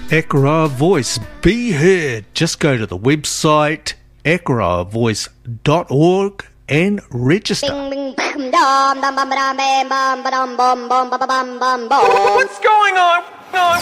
Ekara Voice, be heard. Just go to the website ekaravoice.org and register. What's going on?